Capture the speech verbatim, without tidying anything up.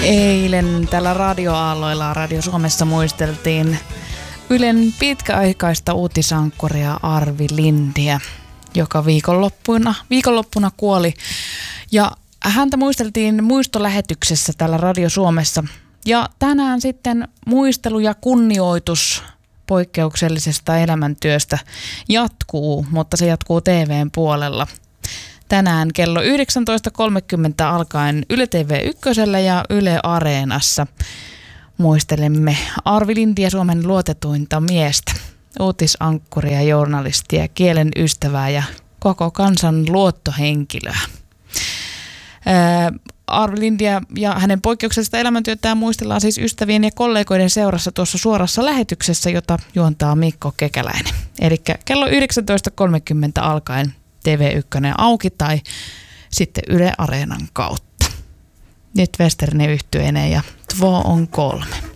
Eilen tällä radioaalloilla Radio Suomessa muisteltiin Ylen pitkäaikaista uutisankkuria Arvi Lindiä, joka viikonloppuna, viikonloppuna kuoli. Ja häntä muisteltiin muistolähetyksessä täällä Radio Suomessa. Ja tänään sitten muistelu ja kunnioitus poikkeuksellisesta elämäntyöstä jatkuu, mutta se jatkuu T V:n puolella. Tänään kello yhdeksäntoista kolmekymmentä alkaen Yle T V ykkösellä ja Yle Areenassa muistelemme Arvi Lindiä, Suomen luotetuinta miestä, uutisankkuria, journalistia, kielen ystävää ja koko kansan luottohenkilöä. Ää, Arvi Lindiä ja hänen poikkeuksellista elämäntyötään muistellaan siis ystävien ja kollegoiden seurassa tuossa suorassa lähetyksessä, jota juontaa Mikko Kekäläinen. Eli kello yhdeksäntoista kolmekymmentä alkaen T V yksi auki tai sitten Yle Areenan kautta. Nyt Westernen yhtyeineen ja Två on kolme.